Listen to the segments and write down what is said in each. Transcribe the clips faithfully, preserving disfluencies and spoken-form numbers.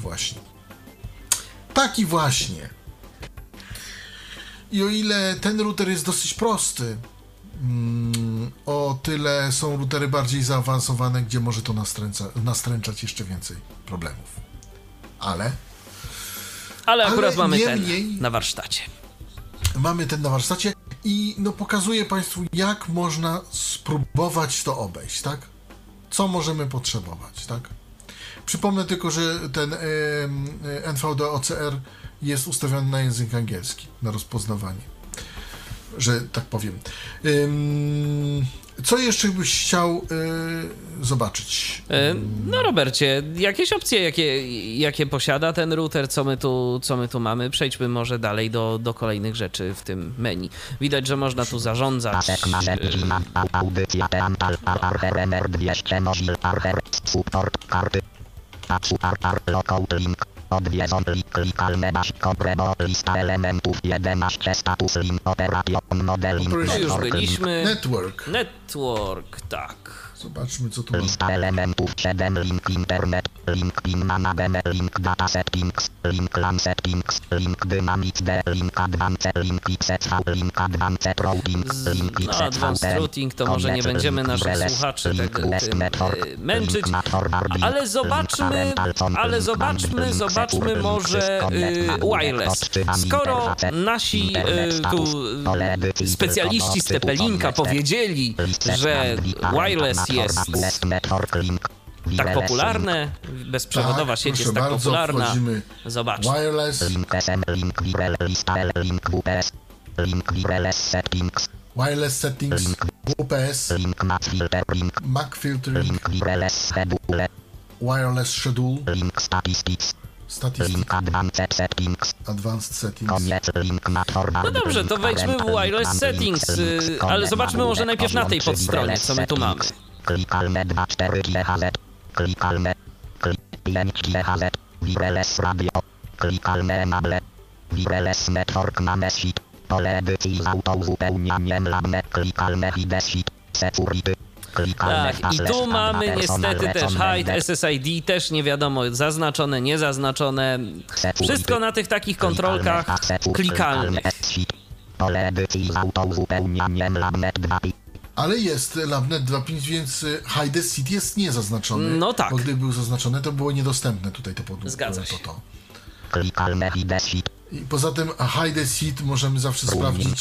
właśnie. Taki właśnie. I o ile ten router jest dosyć prosty, mm, o tyle są routery bardziej zaawansowane, gdzie może to nastręca, nastręczać jeszcze więcej problemów. Ale... Ale akurat ale mamy niemniej, ten na warsztacie. Mamy ten na warsztacie i no pokazuję Państwu, jak można spróbować to obejść, tak? Co możemy potrzebować, tak? Przypomnę tylko, że ten y, y, N V D O C R jest ustawiony na język angielski, na rozpoznawanie, że tak powiem. Ym, co jeszcze byś chciał y, zobaczyć? No Robercie, jakieś opcje, jakie, jakie posiada ten router, co my tu, co my tu mamy? Przejdźmy może dalej do, do kolejnych rzeczy w tym menu. Widać, że można tu zarządzać. Odwiedzony klikalne dash komprebo lista elementów jedenaście status link operation modeling. No już byliśmy. Network. Network, tak. Zobaczmy, co tu mamy. Lista elementów siedem link internet, link pin management, link data settings, link LAN settings, link dynamics D, link advanced, link X S V, link advanced routing, link X S V. No advanced routing to może nie będziemy naszych słuchaczy tego tym męczyć, ale zobaczmy, ale zobaczmy, zobaczmy może y, wireless. Skoro nasi y, tu specjaliści z Tepelinka powiedzieli, że wireless jest tak popularne, bezprzewodowa tak, sieć jest tak bardzo, popularna. wchodzimy. Zobaczmy. Wireless. Wireless settings, W P S, Mac filtering, wireless schedule, statistics, advanced settings. No dobrze, to wejdźmy w wireless settings, ale zobaczmy może najpierw na tej podstronie, co my tu mamy. Klikalne dwa cztery G H Z, klikalne pięć G H Z, wireless radio, klikalne enable, wireless network management, pole edycji z autouzupełnianiem labne, klikalne hide sheet, security. Tak, i tu mamy niestety też hide, S S I D, też nie wiadomo, zaznaczone, niezaznaczone. Wszystko na tych takich kontrolkach klikalnych. Pole edycji z autouzupełnianiem labnet dwa. Ale jest Labnet dwa pięć, więc Hide Seat jest niezaznaczony. No tak. Bo gdyby był zaznaczony, to było niedostępne tutaj to podłączenie. Zgadza się. To, to. Klikalne Hide Sheet. I poza tym Hide Seat możemy zawsze sprawdzić.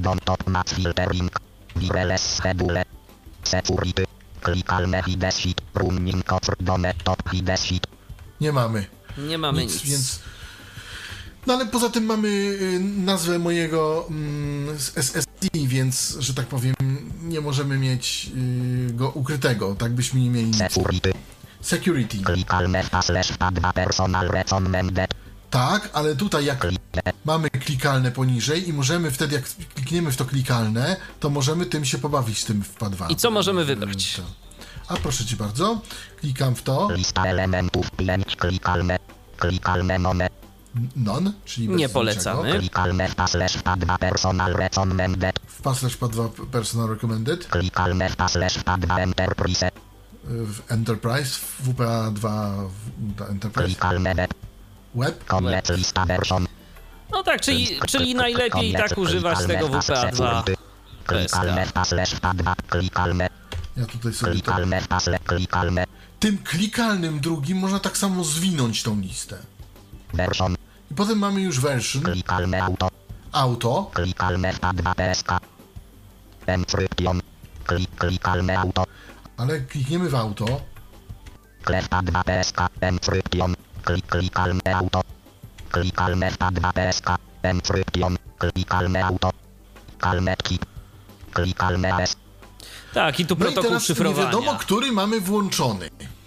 Wireless schedule. Security. Klikalne Hide Sheet. Running cover done top Hide Sheet. Nie mamy. Nie mamy nic. nic. Więc... No ale poza tym mamy y, nazwę mojego mm, S S D, więc, że tak powiem, nie możemy mieć y, go ukrytego, tak byśmy nie mieli nic. Security. Security. Klikalne slash P dwa personal recommended. Tak, ale tutaj jak mamy klikalne poniżej i możemy wtedy, jak klikniemy w to klikalne, to możemy tym się pobawić, tym w P dwa. I co możemy wybrać? A proszę Cię bardzo, klikam w to. Lista elementów pięć klikalne. Klikalne none. None, czyli bez nie polecamy. Klikalne slash P dwa personal recommended. W P slash P dwa personal recommended. Klikalne slash P dwa enterprise. W Enterprise, w W P A dwa w Enterprise. Klikalne web. Web. Koniec lista version. No tak, czyli, czyli najlepiej tak używać tego W P A dwa. Klikalne slash P dwa. Klikalne. Ja tutaj sobie to... Klikalne slash klikalne. Tym klikalnym drugim można tak samo zwinąć tą listę. Version. I potem mamy już version. Klikalne auto. Auto. Klikalne P dwa P S K. Encryption. Klik, klikalne auto. Ale klikniemy w auto. Klep P dwa P S K. Encryption. Klik, klikalne auto. Klikalne P dwa P S K. Encryption. Klikalne auto. Kalnet keep. Klikalne S. Tak, i tu No i protokół teraz nie szyfrowania. wiadomo, który mamy włączony.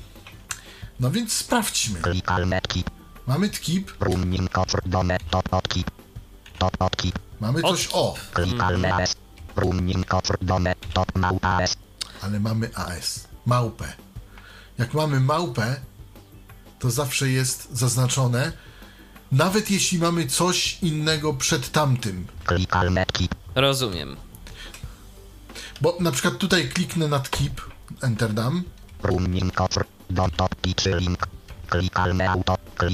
No więc sprawdźmy. Klikalne keep. Mamy tkip. Running cover done top od keep. Top od keep. Mamy coś o. Klikalne S. Running cover done top małpa S. Ale mamy A S. Małpę. Jak mamy małpę, to zawsze jest zaznaczone, nawet jeśli mamy coś innego przed tamtym. Klikalne keep. Rozumiem. Bo na przykład tutaj kliknę nad keep, enter dam. Running cover, don't top link. Klikalne auto,